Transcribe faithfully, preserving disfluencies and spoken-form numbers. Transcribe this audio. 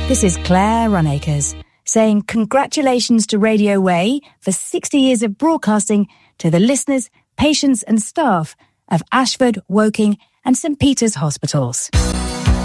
This is Claire Runacres saying congratulations to Radio Way for sixty years of broadcasting to the listeners, patients and staff of Ashford, Woking and St Peter's Hospitals.